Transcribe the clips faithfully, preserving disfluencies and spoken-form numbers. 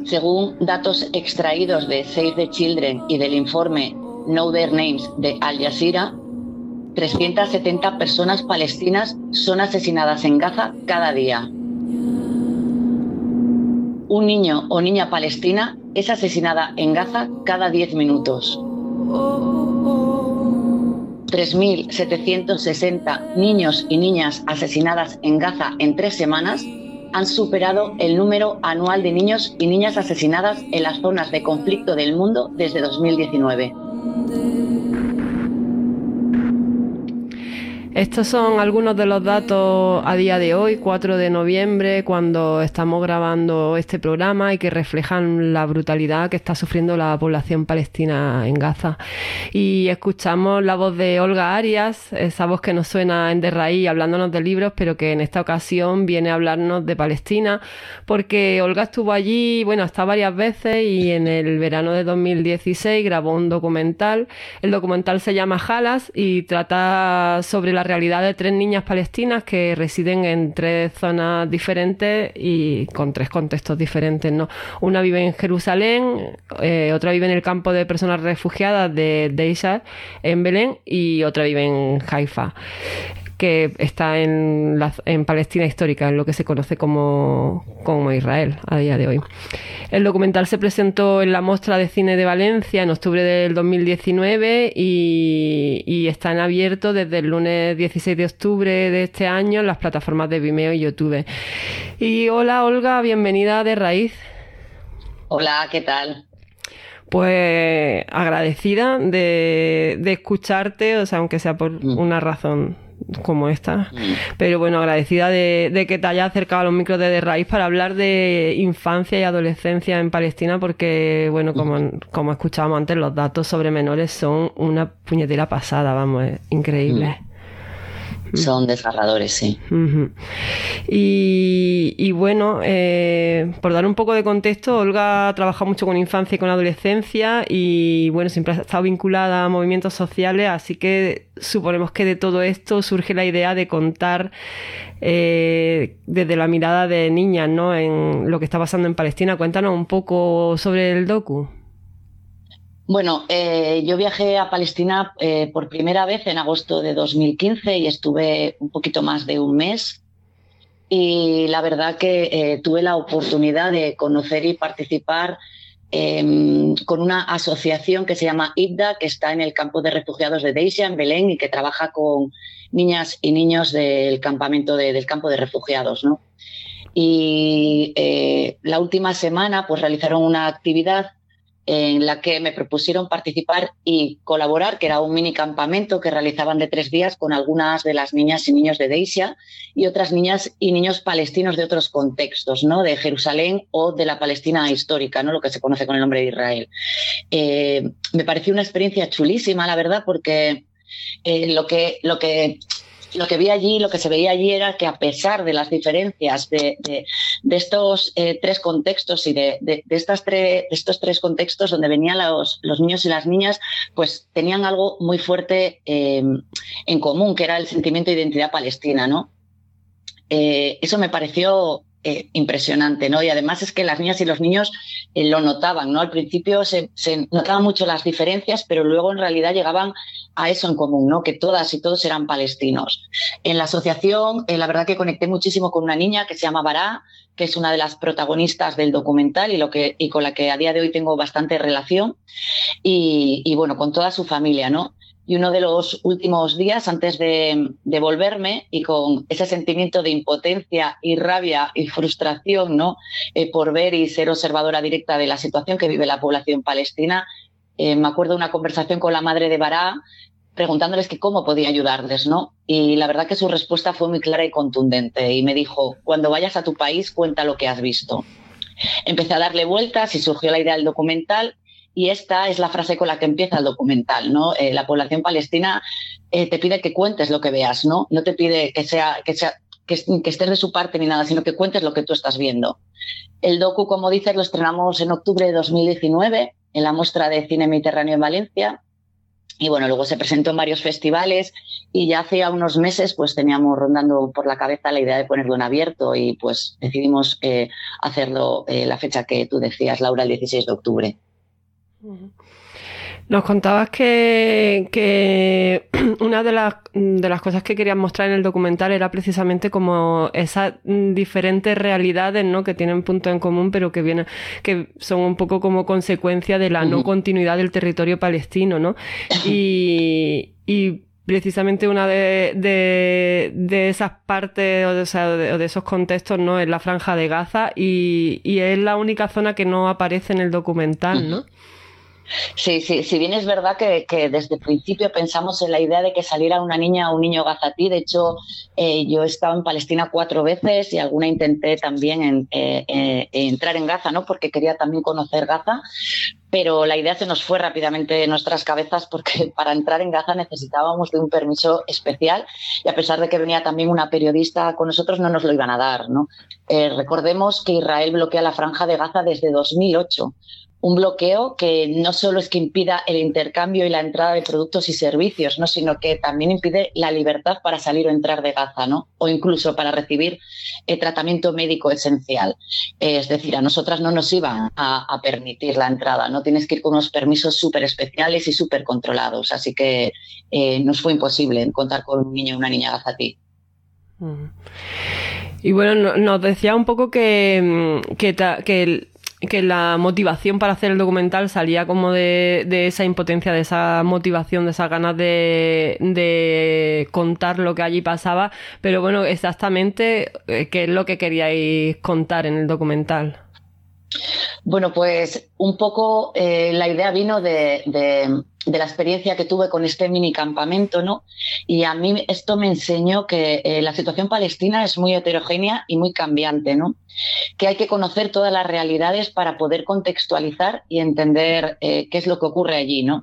Según datos extraídos de Save the Children y del informe Know Their Names de Al Jazeera, trescientas setenta personas palestinas son asesinadas en Gaza cada día. Un niño o niña palestina es asesinada en Gaza cada diez minutos. tres mil setecientos sesenta niños y niñas asesinadas en Gaza en tres semanas han superado el número anual de niños y niñas asesinadas en las zonas de conflicto del mundo desde dos mil diecinueve. Estos son algunos de los datos a día de hoy, cuatro de noviembre, cuando estamos grabando este programa, y que reflejan la brutalidad que está sufriendo la población palestina en Gaza. Y escuchamos la voz de Olga Arias, esa voz que nos suena en De Raíz hablándonos de libros, pero que en esta ocasión viene a hablarnos de Palestina, porque Olga estuvo allí, bueno, hasta varias veces, y en el verano de dos mil dieciséis grabó un documental. El documental se llama Halas y trata sobre la realidad de tres niñas palestinas que residen en tres zonas diferentes y con tres contextos diferentes, ¿no? Una vive en Jerusalén, eh, otra vive en el campo de personas refugiadas de Deisha en Belén, y otra vive en Haifa, que está en, la, en Palestina histórica, en lo que se conoce como, como Israel a día de hoy. El documental se presentó en la Mostra de Cine de Valencia en octubre del dos mil diecinueve y, y está en abierto desde el lunes dieciséis de octubre de este año en las plataformas de Vimeo y YouTube. Y hola Olga, bienvenida a De Raíz. Hola, ¿qué tal? Pues agradecida de, de escucharte, o sea, aunque sea por mm. una razón como esta, pero bueno, agradecida de, de que te hayas acercado a los micros de De Raíz para hablar de infancia y adolescencia en Palestina, porque bueno, como, como escuchábamos antes, los datos sobre menores son una puñetera pasada, vamos, es increíble. Son desgarradores, sí. Uh-huh. Y, y bueno, eh, por dar un poco de contexto, Olga ha trabajado mucho con infancia y con adolescencia y bueno, siempre ha estado vinculada a movimientos sociales, así que suponemos que de todo esto surge la idea de contar eh, desde la mirada de niñas, ¿no?, en lo que está pasando en Palestina. Cuéntanos un poco sobre el docu. Bueno, eh, yo viajé a Palestina eh, por primera vez en agosto de dos mil quince y estuve un poquito más de un mes. Y la verdad que eh, tuve la oportunidad de conocer y participar eh, con una asociación que se llama I D D A, que está en el campo de refugiados de Deisha, en Belén, y que trabaja con niñas y niños del campamento de, del campo de refugiados, ¿no? Y eh, la última semana pues realizaron una actividad en la que me propusieron participar y colaborar, que era un mini campamento que realizaban de tres días con algunas de las niñas y niños de Deisha y otras niñas y niños palestinos de otros contextos, ¿no?, de Jerusalén o de la Palestina histórica, ¿no?, lo que se conoce con el nombre de Israel. Eh, me pareció una experiencia chulísima, la verdad, porque eh, lo que... Lo que Lo que vi allí, lo que se veía allí era que a pesar de las diferencias de, de, de estos eh, tres contextos y de, de, de, estas tre, de estos tres contextos donde venían los, los niños y las niñas, pues tenían algo muy fuerte eh, en común, que era el sentimiento de identidad palestina, ¿no? Eh, eso me pareció eh, impresionante, ¿no? Y además es que las niñas y los niños eh, lo notaban, ¿no? Al principio se, se notaban mucho las diferencias, pero luego en realidad llegaban a eso en común, ¿no?, que todas y todos eran palestinos. En la asociación, eh, la verdad que conecté muchísimo con una niña que se llama Bará, que es una de las protagonistas del documental y, lo que, y con la que a día de hoy tengo bastante relación, y, y bueno, con toda su familia, ¿no? Y uno de los últimos días, antes de, de volverme, y con ese sentimiento de impotencia y rabia y frustración, ¿no?, eh, por ver y ser observadora directa de la situación que vive la población palestina, eh, me acuerdo de una conversación con la madre de Bará, preguntándoles que cómo podía ayudarles, ¿no? Y la verdad que su respuesta fue muy clara y contundente. Y me dijo, cuando vayas a tu país, cuenta lo que has visto. Empecé a darle vueltas y surgió la idea del documental. Y esta es la frase con la que empieza el documental, ¿no? Eh, la población palestina eh, te pide que cuentes lo que veas, ¿no? No te pide que, sea, que, sea, que, que estés de su parte ni nada, sino que cuentes lo que tú estás viendo. El docu, como dices, lo estrenamos en octubre de dos mil diecinueve en la Mostra de Cine Mediterráneo en Valencia. Y bueno, luego se presentó en varios festivales y ya hacía unos meses pues teníamos rondando por la cabeza la idea de ponerlo en abierto y pues decidimos eh, hacerlo eh, la fecha que tú decías, Laura, el dieciséis de octubre. Nos contabas que, que una de las, de las cosas que querías mostrar en el documental era precisamente como esas diferentes realidades, ¿no?, que tienen puntos en común, pero que vienen, que son un poco como consecuencia de la uh-huh. no continuidad del territorio palestino, ¿no? Y, y precisamente una de, de, de esas partes o de, o sea, de, o de esos contextos, ¿no?, es la Franja de Gaza y, y es la única zona que no aparece en el documental, ¿no? Sí, sí, si bien es verdad que, que desde el principio pensamos en la idea de que saliera una niña o un niño gazatí. De hecho, eh, yo he estado en Palestina cuatro veces y alguna intenté también en, eh, eh, entrar en Gaza, ¿no?, porque quería también conocer Gaza, pero la idea se nos fue rápidamente de nuestras cabezas porque para entrar en Gaza necesitábamos de un permiso especial y a pesar de que venía también una periodista con nosotros no nos lo iban a dar, ¿no? Eh, recordemos que Israel bloquea la Franja de Gaza desde dos mil ocho. Un bloqueo que no solo es que impida el intercambio y la entrada de productos y servicios, ¿no?, sino que también impide la libertad para salir o entrar de Gaza, ¿no?, o incluso para recibir eh, tratamiento médico esencial. Eh, es decir, a nosotras no nos iban a, a permitir la entrada, ¿no? Tienes que ir con unos permisos súper especiales y súper controlados, así que eh, nos fue imposible contar con un niño o una niña gazatí. Y bueno, nos decía un poco que, que, ta, que el que la motivación para hacer el documental salía como de, de esa impotencia, de esa motivación, de esas ganas de, de contar lo que allí pasaba, pero bueno, exactamente, ¿qué es lo que queríais contar en el documental? Bueno, pues un poco eh, la idea vino de, de, de la experiencia que tuve con este mini campamento, ¿no? Y a mí esto me enseñó que eh, la situación palestina es muy heterogénea y muy cambiante, ¿no? Que hay que conocer todas las realidades para poder contextualizar y entender eh, qué es lo que ocurre allí, ¿no?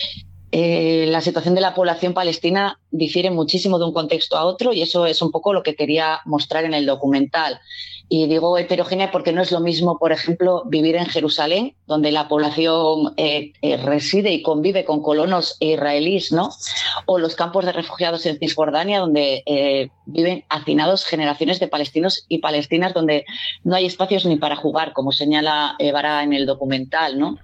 Eh, la situación de la población palestina difiere muchísimo de un contexto a otro y eso es un poco lo que quería mostrar en el documental. Y digo heterogénea porque no es lo mismo, por ejemplo, vivir en Jerusalén, donde la población eh, eh, reside y convive con colonos israelíes, ¿no? O los campos de refugiados en Cisjordania, donde eh, viven hacinados generaciones de palestinos y palestinas, donde no hay espacios ni para jugar, como señala Evara en el documental, ¿no?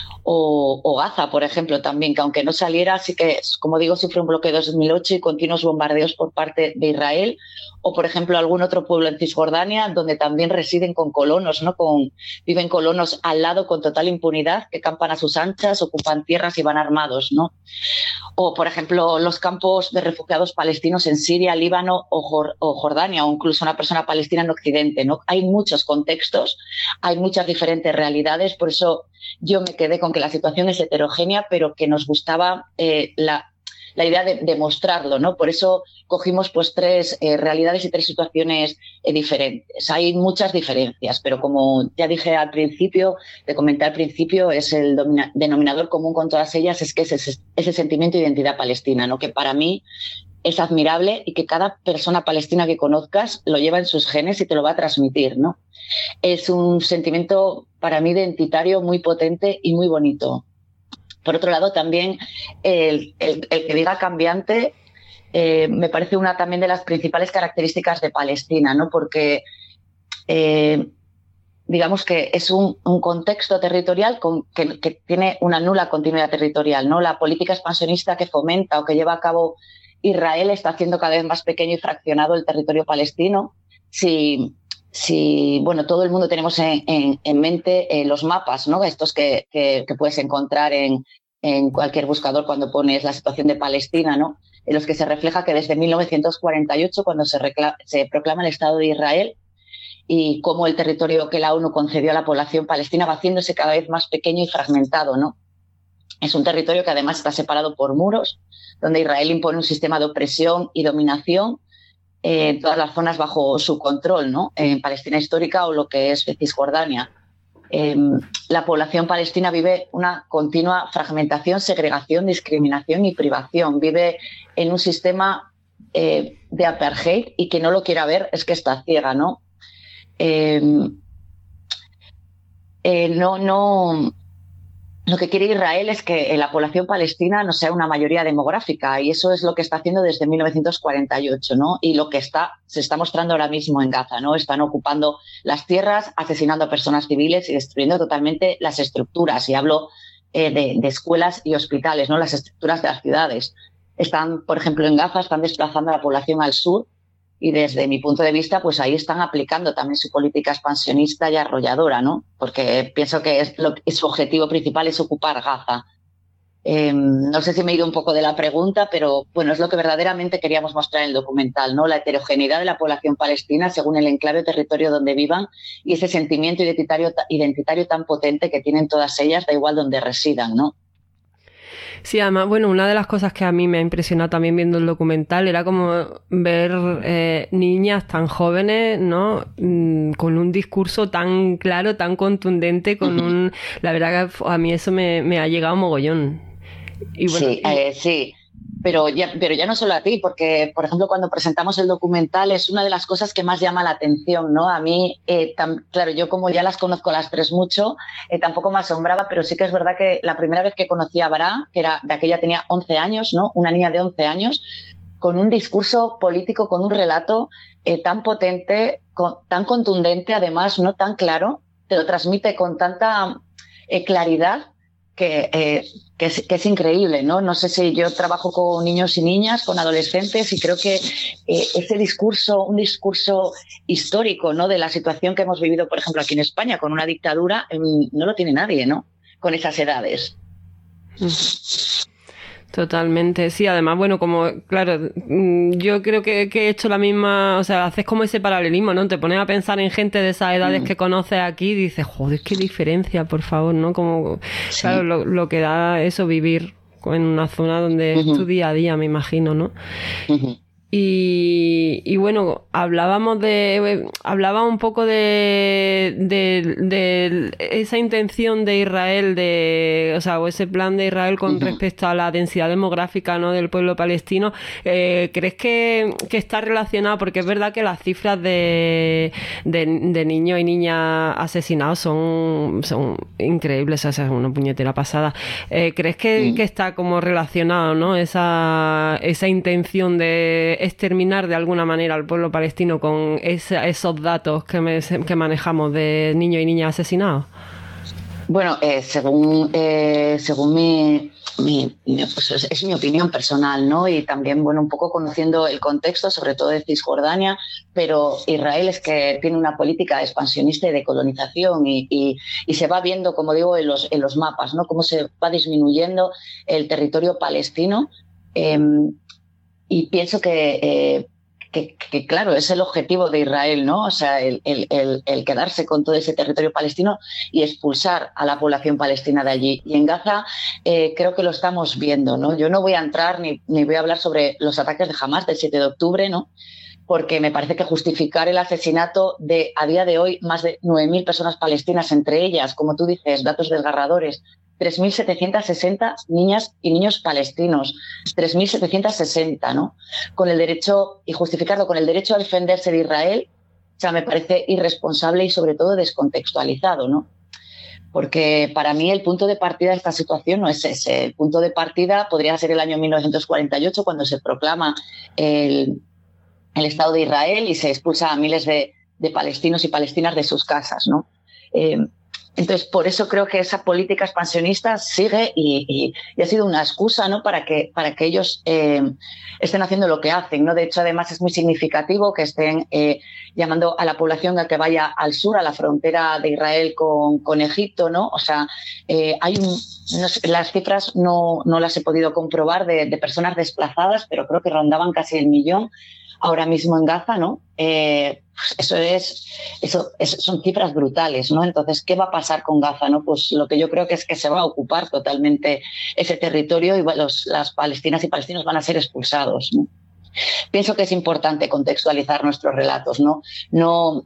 O, o Gaza, por ejemplo, también, que aunque no saliera, sí que, como digo, sufre un bloqueo de dos mil ocho y continuos bombardeos por parte de Israel. O, por ejemplo, algún otro pueblo en Cisjordania, donde también residen con colonos, ¿no? Con, viven colonos al lado con total impunidad, que campan a sus anchas, ocupan tierras y van armados, ¿no? O, por ejemplo, los campos de refugiados palestinos en Siria, Líbano o, Jor- o Jordania, o incluso una persona palestina en Occidente, ¿no? Hay muchos contextos, hay muchas diferentes realidades, por eso yo me quedé con que la situación es heterogénea, pero que nos gustaba eh, la, la idea de, de mostrarlo, ¿no? Por eso cogimos pues tres eh, realidades y tres situaciones eh, diferentes. Hay muchas diferencias, pero como ya dije al principio, te comenté al principio, es el domina- denominador común con todas ellas, es que es ese, ese sentimiento de identidad palestina, ¿no? Que para mí es admirable y que cada persona palestina que conozcas lo lleva en sus genes y te lo va a transmitir, ¿no? Es un sentimiento para mí identitario muy potente y muy bonito. Por otro lado, también el, el, el que diga cambiante eh, me parece una también de las principales características de Palestina, ¿no? Porque eh, digamos que es un, un contexto territorial con, que, que tiene una nula continuidad territorial, ¿no? La política expansionista que fomenta o que lleva a cabo Israel está haciendo cada vez más pequeño y fraccionado el territorio palestino. Si, si bueno, todo el mundo tenemos en, en, en mente eh, los mapas, ¿no? Estos que, que, que puedes encontrar en, en cualquier buscador cuando pones la situación de Palestina, ¿no? En los que se refleja que desde mil novecientos cuarenta y ocho, cuando se, recla- se proclama el Estado de Israel, y cómo el territorio que la ONU concedió a la población palestina va haciéndose cada vez más pequeño y fragmentado, ¿no? Es un territorio que además está separado por muros, donde Israel impone un sistema de opresión y dominación en eh, todas las zonas bajo su control, ¿no? En Palestina histórica o lo que es Cisjordania. Eh, la población palestina vive una continua fragmentación, segregación, discriminación y privación. Vive en un sistema eh, de apartheid y que no lo quiera ver es que está ciega, ¿no? Eh, eh, no, no, lo que quiere Israel es que la población palestina no sea una mayoría demográfica, y eso es lo que está haciendo desde mil novecientos cuarenta y ocho, ¿no? Y lo que está, se está mostrando ahora mismo en Gaza, ¿no? Están ocupando las tierras, asesinando a personas civiles y destruyendo totalmente las estructuras. Y hablo eh, de, de escuelas y hospitales, ¿no? Las estructuras de las ciudades. Están, por ejemplo, en Gaza, están desplazando a la población al sur, y desde mi punto de vista, pues ahí están aplicando también su política expansionista y arrolladora, ¿no? Porque pienso que es lo, su objetivo principal es ocupar Gaza. Eh, no sé si me he ido un poco de la pregunta, pero bueno, es lo que verdaderamente queríamos mostrar en el documental, ¿no? La heterogeneidad de la población palestina según el enclave o territorio donde vivan, y ese sentimiento identitario, identitario tan potente que tienen todas ellas, da igual donde residan, ¿no? Sí, además, bueno, una de las cosas que a mí me ha impresionado también viendo el documental era como ver eh, niñas tan jóvenes, ¿no? Mm, con un discurso tan claro, tan contundente, con un... La verdad que a mí eso me, me ha llegado mogollón. Y bueno, sí, y... Eh, sí. Pero ya, pero ya no solo a ti, porque, por ejemplo, cuando presentamos el documental es una de las cosas que más llama la atención, ¿no? A mí, eh, tan, claro, yo como ya las conozco las tres mucho, eh, tampoco me asombraba, pero sí que es verdad que la primera vez que conocí a Bará, que era de aquella tenía once años, ¿no? Una niña de once años, con un discurso político, con un relato eh, tan potente, con, tan contundente, además, no tan claro, te lo transmite con tanta eh, claridad, Que, eh, que, es, que es increíble, ¿no? No sé si yo trabajo con niños y niñas, con adolescentes, y creo que eh, ese discurso, un discurso histórico, ¿no? De la situación que hemos vivido, por ejemplo, aquí en España, con una dictadura, eh, no lo tiene nadie, ¿no? Con esas edades. Totalmente, sí, además, bueno, como, claro, yo creo que, que he hecho la misma, o sea, haces como ese paralelismo, ¿no? Te pones a pensar en gente de esas edades mm. que conoces aquí y dices, joder, qué diferencia, por favor, ¿no? Como, sí. Claro, lo, lo que da eso, vivir en una zona donde uh-huh. es tu día a día, me imagino, ¿no? Uh-huh. Y, y bueno, hablábamos de hablaba un poco de, de, de esa intención de Israel, de, o sea, o ese plan de Israel con uh-huh. respecto a la densidad demográfica, ¿no? del pueblo palestino. Eh, ¿Crees que, que está relacionado? Porque es verdad que las cifras de, de, de niños y niñas asesinados son, son increíbles, o sea, es una puñetera pasada. Eh, ¿Crees que, uh-huh. que está como relacionado, ¿no? Esa, esa intención de exterminar de alguna manera al pueblo palestino con esa, esos datos que, me, que manejamos de niños y niñas asesinados? Bueno, eh, según eh, según mi, mi, mi pues es, es mi opinión personal, ¿no? Y también, bueno, un poco conociendo el contexto, sobre todo de Cisjordania, pero Israel es que tiene una política expansionista y de colonización, y, y, y se va viendo, como digo, en los, en los mapas, ¿no? Cómo se va disminuyendo el territorio palestino. Eh, Y pienso que, eh, que, que, claro, es el objetivo de Israel, ¿no? O sea, el, el, el, el quedarse con todo ese territorio palestino y expulsar a la población palestina de allí. Y en Gaza eh, creo que lo estamos viendo, ¿no? Yo no voy a entrar ni, ni voy a hablar sobre los ataques de Hamás del siete de octubre, ¿no? Porque me parece que justificar el asesinato de, a día de hoy, más de nueve mil personas palestinas, entre ellas, como tú dices, datos desgarradores, tres mil setecientas sesenta niñas y niños palestinos, tres mil setecientas sesenta, ¿no? Con el derecho, y justificarlo con el derecho a defenderse de Israel, o sea, me parece irresponsable y sobre todo descontextualizado, ¿no? Porque para mí el punto de partida de esta situación no es ese. El punto de partida podría ser el año mil novecientos cuarenta y ocho, cuando se proclama el, el Estado de Israel y se expulsa a miles de, de palestinos y palestinas de sus casas, ¿no? Eh, Entonces, por eso creo que esa política expansionista sigue y, y, y ha sido una excusa, ¿no? para que, para que ellos eh, estén haciendo lo que hacen, ¿no? De hecho, además, es muy significativo que estén eh, llamando a la población a que vaya al sur, a la frontera de Israel con, con Egipto, ¿no? O sea, eh, hay un, no sé, las cifras no, no las he podido comprobar de, de personas desplazadas, pero creo que rondaban casi el millón ahora mismo en Gaza, ¿no? Eh, eso es, eso es, son cifras brutales, ¿no? Entonces, ¿qué va a pasar con Gaza, no? Pues lo que yo creo que es que se va a ocupar totalmente ese territorio y los, las palestinas y palestinos van a ser expulsados, ¿no? Pienso que es importante contextualizar nuestros relatos, ¿no? No,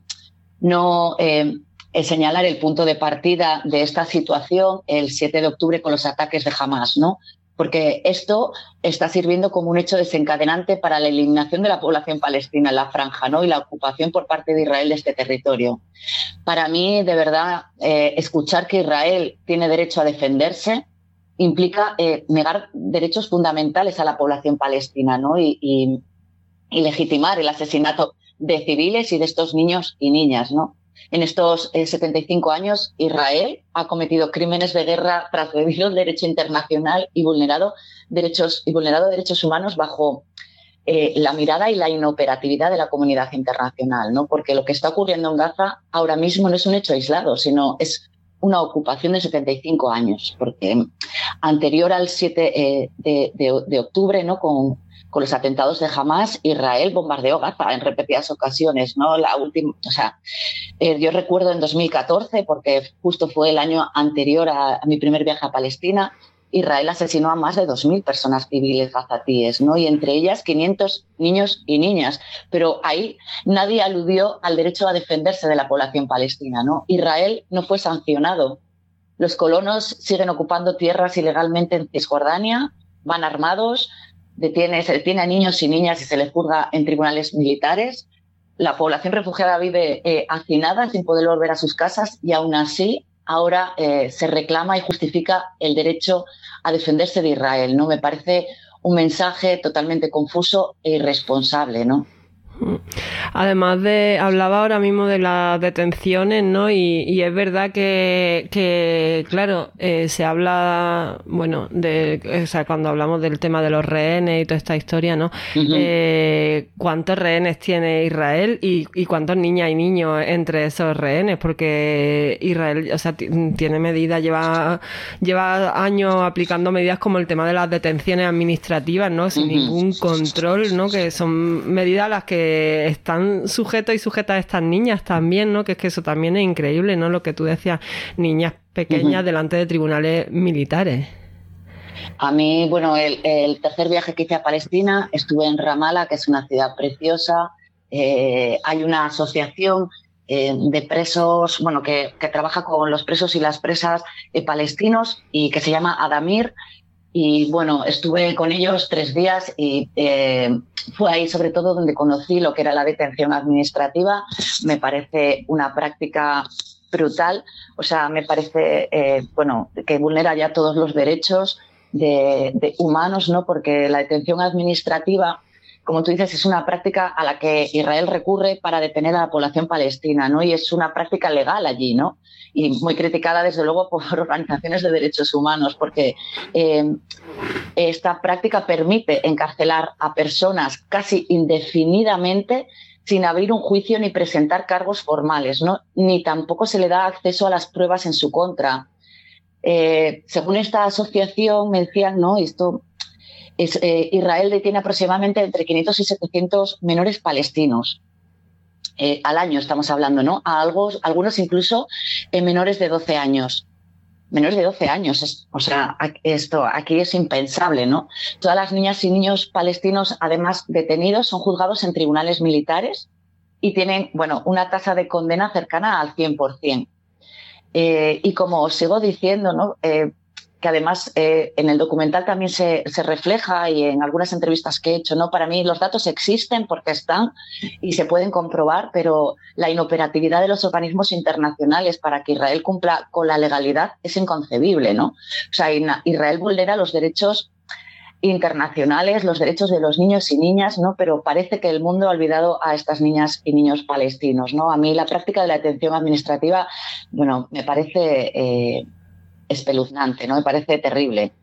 no eh, señalar el punto de partida de esta situación el siete de octubre con los ataques de Hamás, ¿no? porque esto está sirviendo como un hecho desencadenante para la eliminación de la población palestina en la franja, ¿no? Y la ocupación por parte de Israel de este territorio. Para mí, de verdad, eh, escuchar que Israel tiene derecho a defenderse implica eh, negar derechos fundamentales a la población palestina, ¿no? Y, y, y legitimar el asesinato de civiles y de estos niños y niñas, ¿no? En estos eh, setenta y cinco años, Israel ha cometido crímenes de guerra, transgredido el derecho internacional y vulnerado derechos, y vulnerado derechos humanos bajo eh, la mirada y la inoperatividad de la comunidad internacional, ¿no? Porque lo que está ocurriendo en Gaza ahora mismo no es un hecho aislado, sino es una ocupación de setenta y cinco años, porque anterior al siete eh, de, de, de octubre, ¿no? Con Con los atentados de Hamas, Israel bombardeó Gaza en repetidas ocasiones, ¿no? La última, o sea, eh, yo recuerdo en dos mil catorce, porque justo fue el año anterior a, a mi primer viaje a Palestina, Israel asesinó a más de dos mil personas civiles gazatíes, ¿no? Y entre ellas quinientos niños y niñas. Pero ahí nadie aludió al derecho a defenderse de la población palestina, ¿no? Israel no fue sancionado. Los colonos siguen ocupando tierras ilegalmente en Cisjordania, van armados, Detiene, se detiene a niños y niñas y se les juzga en tribunales militares. La población refugiada vive eh, hacinada sin poder volver a sus casas y aún así ahora eh, se reclama y justifica el derecho a defenderse de Israel, ¿no? Me parece un mensaje totalmente confuso e irresponsable, ¿no? Además de, hablaba ahora mismo de las detenciones, ¿no? Y, y es verdad que, que claro, eh, se habla, bueno, de, o sea, cuando hablamos del tema de los rehenes y toda esta historia, ¿no? Uh-huh. Eh, ¿cuántos rehenes tiene Israel y, y cuántos niñas y niños entre esos rehenes? Porque Israel, o sea, t- tiene medidas, lleva, lleva años aplicando medidas como el tema de las detenciones administrativas, ¿no? Sin uh-huh. ningún control, ¿no? Que son medidas a las que están sujetos y sujetas a estas niñas también, ¿no? Que es que eso también es increíble, ¿no? Lo que tú decías, niñas pequeñas uh-huh. delante de tribunales militares. A mí, bueno, el, el tercer viaje que hice a Palestina, estuve en Ramallah, que es una ciudad preciosa. Eh, hay una asociación eh, de presos, bueno, que, que trabaja con los presos y las presas eh, palestinos y que se llama Adamir. Y bueno, estuve con ellos tres días y eh, fue ahí sobre todo donde conocí lo que era la detención administrativa. Me parece una práctica brutal, o sea, me parece eh, bueno, que vulnera ya todos los derechos de, de humanos, ¿no? Porque la detención administrativa, como tú dices, es una práctica a la que Israel recurre para detener a la población palestina, ¿no? Y es una práctica legal allí, ¿no? Y muy criticada, desde luego, por organizaciones de derechos humanos, porque eh, esta práctica permite encarcelar a personas casi indefinidamente sin abrir un juicio ni presentar cargos formales, ¿no? Ni tampoco se le da acceso a las pruebas en su contra. Eh, según esta asociación, me decían, ¿no? Esto es, eh, Israel detiene aproximadamente entre quinientos y setecientos menores palestinos. Eh, al año estamos hablando, ¿no? A algo, algunos incluso eh, menores de doce años. Menores de doce años, es, o sea, esto aquí es impensable, ¿no? Todas las niñas y niños palestinos, además detenidos, son juzgados en tribunales militares y tienen, bueno, una tasa de condena cercana al cien por ciento. Eh, y como os sigo diciendo, ¿no? Eh, que además eh, en el documental también se, se refleja y en algunas entrevistas que he hecho, ¿no? Para mí los datos existen porque están y se pueden comprobar, pero la inoperatividad de los organismos internacionales para que Israel cumpla con la legalidad es inconcebible, ¿no? O sea, Israel vulnera los derechos internacionales, los derechos de los niños y niñas, ¿no? Pero parece que el mundo ha olvidado a estas niñas y niños palestinos, ¿no? A mí la práctica de la detención administrativa, bueno, me parece eh, espeluznante, ¿no? Me parece terrible.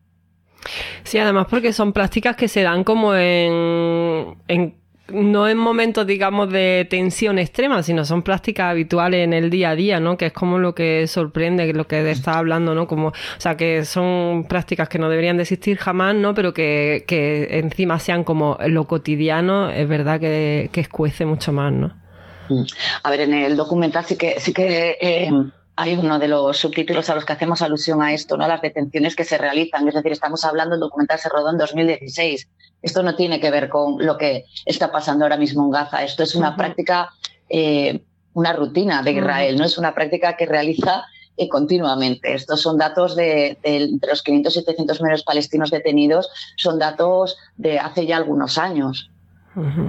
Sí, además porque son prácticas que se dan como en, en no en momentos, digamos, de tensión extrema, sino son prácticas habituales en el día a día, ¿no? Que es como lo que sorprende, lo que está hablando, ¿no? Como, o sea, que son prácticas que no deberían de existir jamás, ¿no? Pero que, que encima sean como lo cotidiano, es verdad que, que escuece mucho más, ¿no? A ver, en el documental sí que sí que eh, hay uno de los subtítulos a los que hacemos alusión a esto, ¿no? Las detenciones que se realizan, es decir, estamos hablando, el documental se rodó en dos mil dieciséis. Esto no tiene que ver con lo que está pasando ahora mismo en Gaza. Esto es una uh-huh. práctica, eh, una rutina de Israel, uh-huh. ¿no? Es una práctica que realiza eh, continuamente. Estos son datos de, de, de los quinientos setecientos menores palestinos detenidos, son datos de hace ya algunos años. Uh-huh.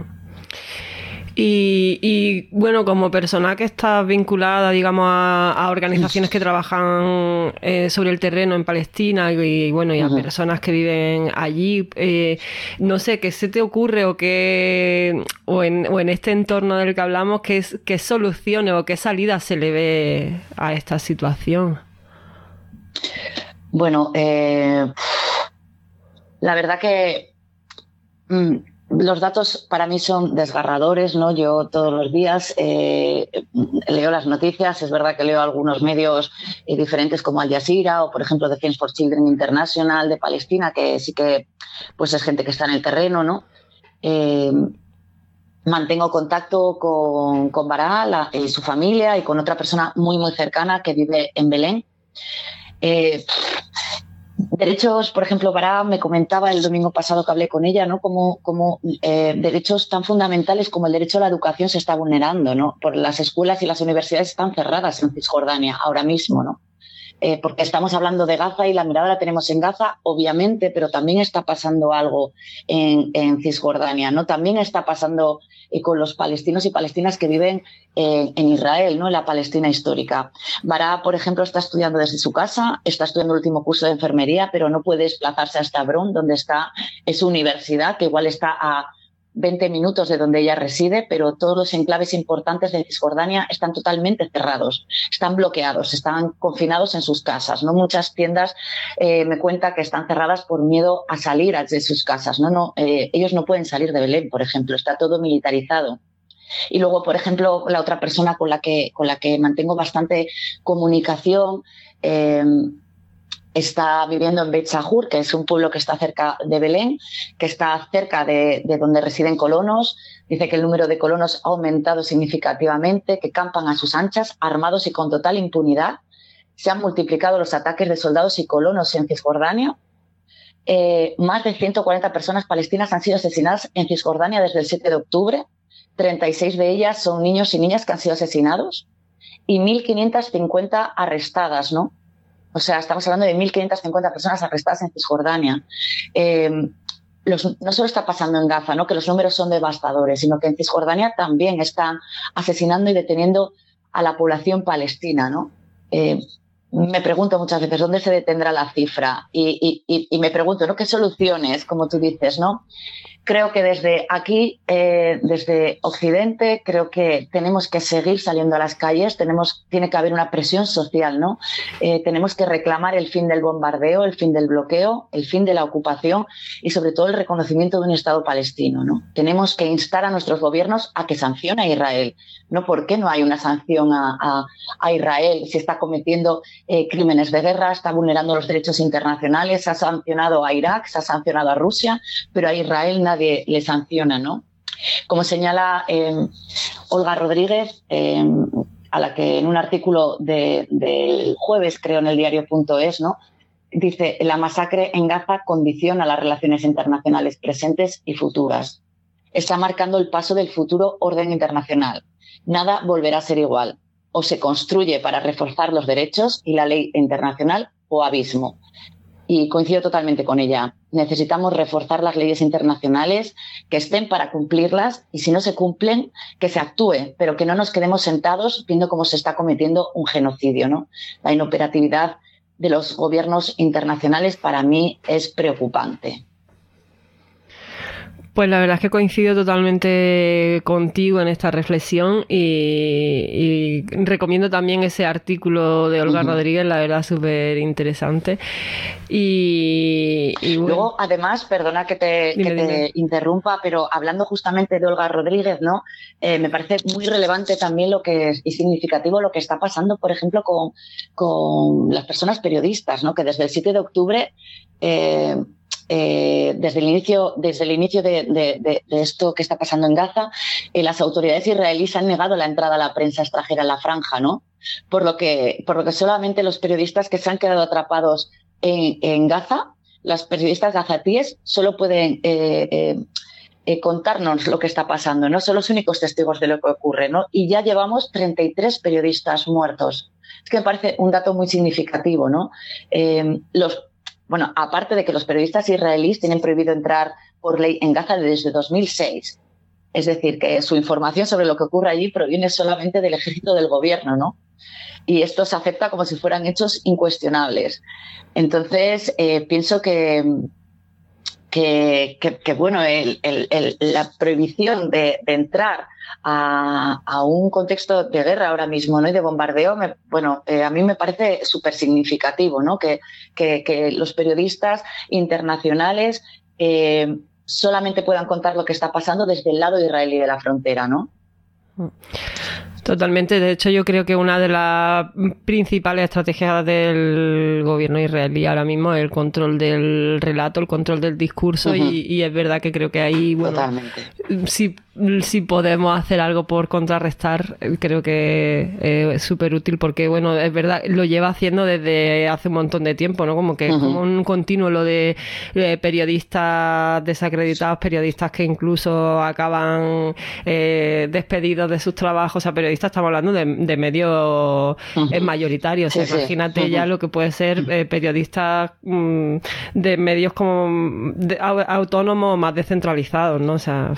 Y, y bueno, como persona que está vinculada, digamos, a, a organizaciones que trabajan eh, sobre el terreno en Palestina y, y bueno, y a uh-huh. personas que viven allí, eh, no sé, ¿qué se te ocurre o qué, o en, o en este entorno del que hablamos, qué, qué soluciones o qué salida se le ve a esta situación? Bueno, eh, la verdad que mm, los datos para mí son desgarradores, ¿no? Yo todos los días eh, leo las noticias. Es verdad que leo algunos medios eh, diferentes como Al Jazeera o, por ejemplo, Defense for Children International de Palestina, que sí que pues es gente que está en el terreno, ¿no? Eh, mantengo contacto con, con Baraa y su familia y con otra persona muy, muy cercana que vive en Belén. Eh, Derechos, por ejemplo, Baraa me comentaba el domingo pasado que hablé con ella, ¿no? Como, como eh, derechos tan fundamentales como el derecho a la educación se está vulnerando, ¿no? Por las escuelas y las universidades están cerradas en Cisjordania ahora mismo, ¿no? Eh, porque estamos hablando de Gaza y la mirada la tenemos en Gaza, obviamente, pero también está pasando algo en, en Cisjordania, ¿no? También está pasando eh, con los palestinos y palestinas que viven eh, en Israel, ¿no? En la Palestina histórica. Baraa, por ejemplo, está estudiando desde su casa, está estudiando el último curso de enfermería, pero no puede desplazarse hasta Hebrón, donde está es su universidad, que igual está a veinte minutos de donde ella reside, pero todos los enclaves importantes de Cisjordania están totalmente cerrados, están bloqueados, están confinados en sus casas, ¿no? Muchas tiendas eh, me cuenta que están cerradas por miedo a salir de sus casas, ¿no? No, eh, ellos no pueden salir de Belén, por ejemplo, está todo militarizado. Y luego, por ejemplo, la otra persona con la que, con la que mantengo bastante comunicación eh, está viviendo en Beit Sahur, que es un pueblo que está cerca de Belén, que está cerca de, de donde residen colonos. Dice que el número de colonos ha aumentado significativamente, que campan a sus anchas, armados y con total impunidad. Se han multiplicado los ataques de soldados y colonos en Cisjordania. Eh, más de ciento cuarenta personas palestinas han sido asesinadas en Cisjordania desde el siete de octubre. treinta y seis de ellas son niños y niñas que han sido asesinados y mil quinientas cincuenta arrestadas, ¿no? O sea, estamos hablando de mil quinientas cincuenta personas arrestadas en Cisjordania. Eh, los, no solo está pasando en Gaza, ¿no? Que los números son devastadores, sino que en Cisjordania también están asesinando y deteniendo a la población palestina, ¿no? Eh, me pregunto muchas veces dónde se detendrá la cifra y, y, y me pregunto, ¿no? ¿Qué soluciones, como tú dices, ¿no? Creo que desde aquí, eh, desde Occidente, creo que tenemos que seguir saliendo a las calles, tenemos, tiene que haber una presión social, ¿no? Eh, tenemos que reclamar el fin del bombardeo, el fin del bloqueo, el fin de la ocupación y sobre todo el reconocimiento de un Estado palestino, ¿no? Tenemos que instar a nuestros gobiernos a que sancionen a Israel. ¿No? ¿Por qué no hay una sanción a, a, a Israel si está cometiendo eh, crímenes de guerra, está vulnerando los derechos internacionales, se ha sancionado a Irak, se ha sancionado a Rusia, pero a Israel nadie le sanciona, ¿no? Como señala eh, Olga Rodríguez, eh, a la que en un artículo de, del jueves, creo, en el diario punto es, ¿no? Dice, la masacre en Gaza condiciona las relaciones internacionales presentes y futuras. Está marcando el paso del futuro orden internacional. Nada volverá a ser igual. O se construye para reforzar los derechos y la ley internacional o abismo. Y coincido totalmente con ella. Necesitamos reforzar las leyes internacionales, que estén para cumplirlas y si no se cumplen, que se actúe, pero que no nos quedemos sentados viendo cómo se está cometiendo un genocidio, ¿no? La inoperatividad de los gobiernos internacionales para mí es preocupante. Pues la verdad es que coincido totalmente contigo en esta reflexión y, y recomiendo también ese artículo de Olga uh-huh. Rodríguez, la verdad súper interesante. Y, y bueno. Luego, además, perdona que te, dime, que te dime. interrumpa, pero hablando justamente de Olga Rodríguez, ¿no? Eh, me parece muy relevante también lo que es, y significativo lo que está pasando, por ejemplo, con, con las personas periodistas, ¿no? Que desde el siete de octubre eh, Eh, desde el inicio, desde el inicio de, de, de, de esto que está pasando en Gaza, eh, las autoridades israelíes han negado la entrada a la prensa extranjera en la franja, ¿no? Por lo que, por lo que solamente los periodistas que se han quedado atrapados en, en Gaza, las periodistas gazatíes, solo pueden eh, eh, eh, contarnos lo que está pasando, no son los únicos testigos de lo que ocurre, ¿no? Y ya llevamos treinta y tres periodistas muertos. Es que me parece un dato muy significativo, ¿no? Eh, los, bueno, aparte de que los periodistas israelíes tienen prohibido entrar por ley en Gaza desde dos mil seis. Es decir, que su información sobre lo que ocurre allí proviene solamente del ejército del gobierno, ¿no? Y esto se acepta como si fueran hechos incuestionables. Entonces, eh, pienso que, que, que, que bueno, el, el, el, la prohibición de, de entrar a, a un contexto de guerra ahora mismo, ¿no? Y de bombardeo, me, bueno, eh, a mí me parece súper significativo, ¿no? Que, que, que los periodistas internacionales eh, solamente puedan contar lo que está pasando desde el lado israelí de la frontera, ¿no? Totalmente. De hecho, yo creo que una de las principales estrategias del gobierno israelí ahora mismo es el control del relato, el control del discurso, uh-huh. y, y es verdad que creo que ahí, bueno, Totalmente. si si podemos hacer algo por contrarrestar, creo que eh, es súper útil, porque bueno, es verdad, lo lleva haciendo desde hace un montón de tiempo, ¿no? Como que es uh-huh. como un continuo lo de eh, periodistas desacreditados, periodistas que incluso acaban eh, despedidos de sus trabajos, o sea, periodistas, estamos hablando de, de medios uh-huh. eh, mayoritarios, o sea, sí, imagínate sí. uh-huh. ya lo que puede ser eh, periodistas mm, de medios como de, autónomos más descentralizados, ¿no? O sea...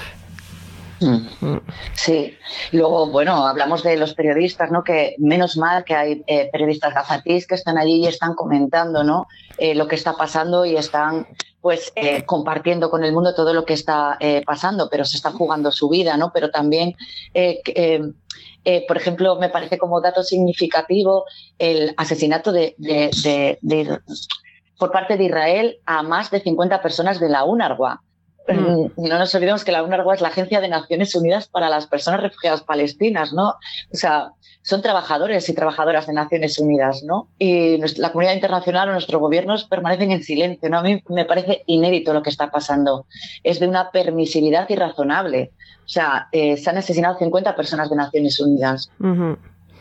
Sí, luego, bueno, hablamos de los periodistas, ¿no? Que menos mal que hay eh, periodistas gazatíes que están allí y están comentando, ¿no? Eh, lo que está pasando y están, pues, eh, compartiendo con el mundo todo lo que está eh, pasando, pero se están jugando su vida, ¿no? Pero también, eh, eh, eh, por ejemplo, me parece como dato significativo el asesinato de, de, de, de por parte de Israel a más de cincuenta personas de la UNRWA. No nos olvidemos que la UNRWA es la Agencia de Naciones Unidas para las Personas Refugiadas Palestinas, ¿no? O sea, son trabajadores y trabajadoras de Naciones Unidas, ¿no? Y la comunidad internacional o nuestros gobiernos permanecen en silencio, ¿no? A mí me parece inédito lo que está pasando. Es de una permisividad irrazonable. O sea, eh, se han asesinado cincuenta personas de Naciones Unidas. Uh-huh.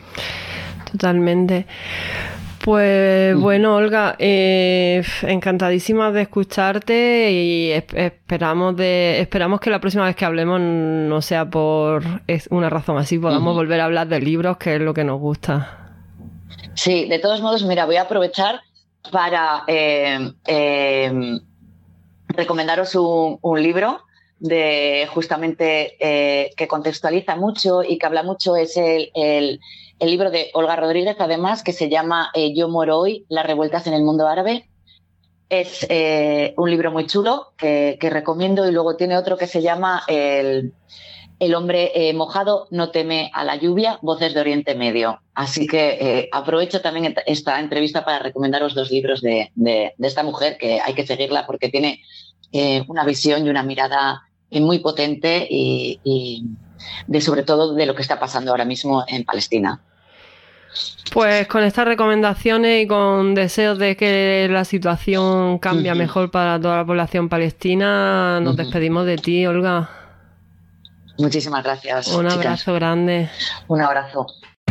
Totalmente. Pues bueno, Olga, eh, encantadísima de escucharte y esperamos de esperamos que la próxima vez que hablemos no sea por una razón así, podamos uh-huh. volver a hablar de libros, que es lo que nos gusta. Sí, de todos modos, mira, voy a aprovechar para eh, eh, recomendaros un, un libro de justamente eh, que contextualiza mucho y que habla mucho, es el... el El libro de Olga Rodríguez, además, que se llama eh, Yo muero hoy, las revueltas en el mundo árabe. Es eh, un libro muy chulo que, que recomiendo, y luego tiene otro que se llama El, el hombre eh, mojado no teme a la lluvia, voces de Oriente Medio. Así que eh, aprovecho también esta entrevista para recomendaros dos libros de, de, de esta mujer, que hay que seguirla porque tiene eh, una visión y una mirada eh, muy potente y, y de sobre todo de lo que está pasando ahora mismo en Palestina. Pues con estas recomendaciones y con deseos de que la situación cambie uh-huh. mejor para toda la población palestina, nos uh-huh. despedimos de ti, Olga. Muchísimas gracias. Un abrazo chicas. grande. Un abrazo.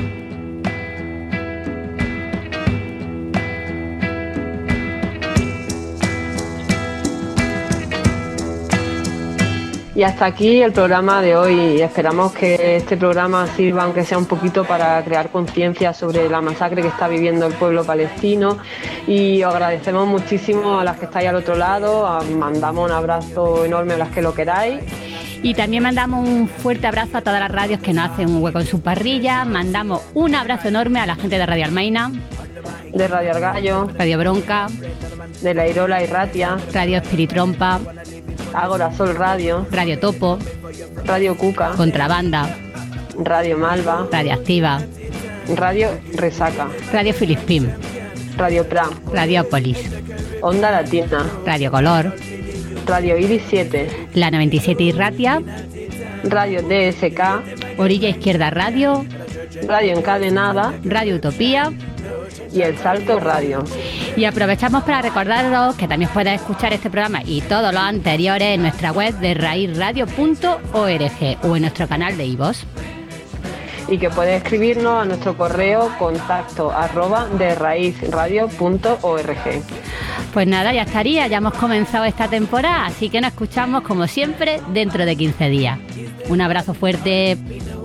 Y hasta aquí el programa de hoy. Esperamos que este programa sirva, aunque sea un poquito, para crear conciencia sobre la masacre que está viviendo el pueblo palestino. Y os agradecemos muchísimo a las que estáis al otro lado. Mandamos un abrazo enorme a las que lo queráis. Y también mandamos un fuerte abrazo a todas las radios que nos hacen un hueco en su parrilla. Mandamos un abrazo enorme a la gente de Radio Almaina, de Radio Argallo, Radio Bronca, de La Irola y Ratia, Radio Espiritrompa, Ágora Sol Radio, Radio Topo, Radio Cuca, Contrabanda, Radio Malva, Radio Activa, Radio Resaca, Radio Filispín, Radio Pram, Radiopolis, Onda Latina, Radio Color, Radio Iris siete, La noventa y siete y Ratia, Radio D S K, Orilla Izquierda Radio, Radio Encadenada, Radio Utopía y El Salto Radio. Y aprovechamos para recordaros que también podéis escuchar este programa y todos los anteriores en nuestra web de raíz radio punto org o en nuestro canal de iVoox. Y que podéis escribirnos a nuestro correo contacto arroba de raíz radio punto org. Pues nada, ya estaría, ya hemos comenzado esta temporada, así que nos escuchamos como siempre dentro de quince días. Un abrazo fuerte.